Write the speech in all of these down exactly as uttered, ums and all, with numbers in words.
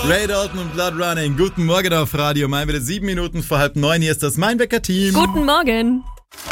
Ray Dalton und Blood Running. Guten Morgen auf Radio Main. Wieder sieben Minuten vor halb neun. Hier ist das Mainwecker-Team. Guten Morgen.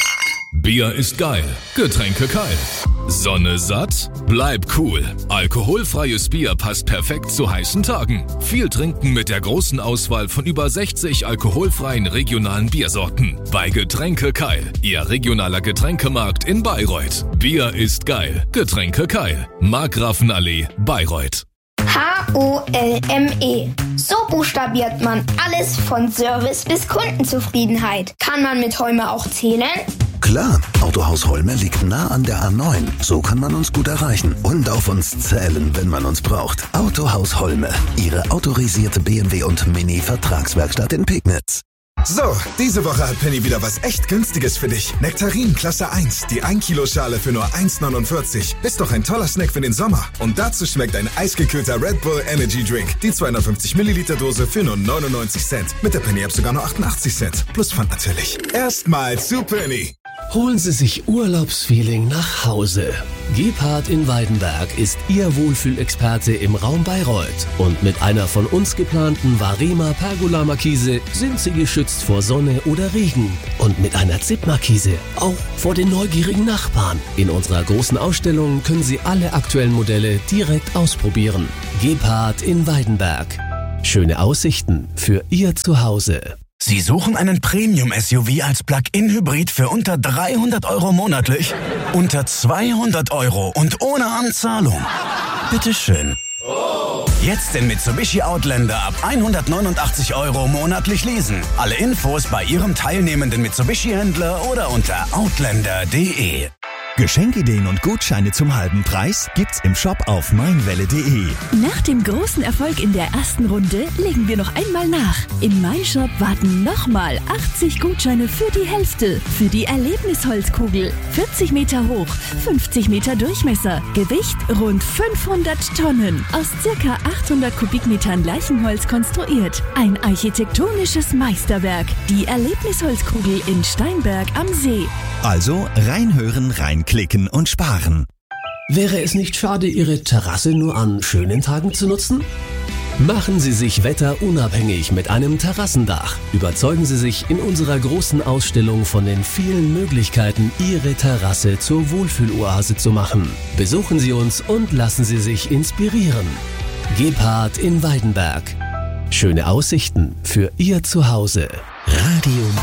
Bier ist geil, Getränke kalt. Sonne satt? Bleib cool. Alkoholfreies Bier passt perfekt zu heißen Tagen. Viel trinken mit der großen Auswahl von über sechzig alkoholfreien regionalen Biersorten. Bei Getränke Keil, Ihr regionaler Getränkemarkt in Bayreuth. Bier ist geil, Getränke Keil. Markgrafenallee, Bayreuth. H O L M E. So buchstabiert man alles von Service bis Kundenzufriedenheit. Kann man mit Holme auch zählen? Klar, Autohaus Holme liegt nah an der A neun. So kann man uns gut erreichen und auf uns zählen, wenn man uns braucht. Autohaus Holme, Ihre autorisierte B M W und Mini-Vertragswerkstatt in Pegnitz. So, diese Woche hat Penny wieder was echt Günstiges für dich. Nektarin Klasse eins, die ein Kilo Schale für nur eins neunundvierzig. Ist doch ein toller Snack für den Sommer. Und dazu schmeckt ein eisgekühlter Red Bull Energy Drink. Die zweihundertfünfzig Milliliter Dose für nur neunundneunzig Cent. Mit der Penny App sogar nur achtundachtzig Cent. Plus Pfand natürlich. Erstmal zu Penny. Holen Sie sich Urlaubsfeeling nach Hause. Gebhardt in Weidenberg ist Ihr Wohlfühlexperte im Raum Bayreuth. Und mit einer von uns geplanten Varema Pergola Markise sind Sie geschützt vor Sonne oder Regen. Und mit einer Zip-Markise auch vor den neugierigen Nachbarn. In unserer großen Ausstellung können Sie alle aktuellen Modelle direkt ausprobieren. Gebhardt in Weidenberg. Schöne Aussichten für Ihr Zuhause. Sie suchen einen Premium-S U V als Plug-in-Hybrid für unter dreihundert Euro monatlich? Unter zweihundert Euro und ohne Anzahlung? Bitteschön. Jetzt den Mitsubishi Outlander ab hundertneunundachtzig Euro monatlich leasen. Alle Infos bei Ihrem teilnehmenden Mitsubishi-Händler oder unter outlander punkt de. Geschenkideen und Gutscheine zum halben Preis gibt's im Shop auf meinwelle punkt de. Nach dem großen Erfolg in der ersten Runde legen wir noch einmal nach. Im MyShop warten nochmal achtzig Gutscheine für die Hälfte. Für die Erlebnisholzkugel. vierzig Meter hoch, fünfzig Meter Durchmesser. Gewicht rund fünfhundert Tonnen. Aus circa achthundert Kubikmetern Leichenholz konstruiert. Ein architektonisches Meisterwerk. Die Erlebnisholzkugel in Steinberg am See. Also reinhören, reinklicken und sparen. Wäre es nicht schade, Ihre Terrasse nur an schönen Tagen zu nutzen? Machen Sie sich wetterunabhängig mit einem Terrassendach. Überzeugen Sie sich in unserer großen Ausstellung von den vielen Möglichkeiten, Ihre Terrasse zur Wohlfühloase zu machen. Besuchen Sie uns und lassen Sie sich inspirieren. Gebhardt in Weidenberg. Schöne Aussichten für Ihr Zuhause. Radio